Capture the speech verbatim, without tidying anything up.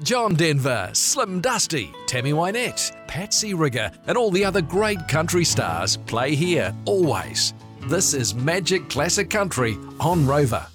John Denver, Slim Dusty, Tammy Wynette, Patsy Rigger, and all the other great country stars play here always. This is Magic Classic Country on Rover.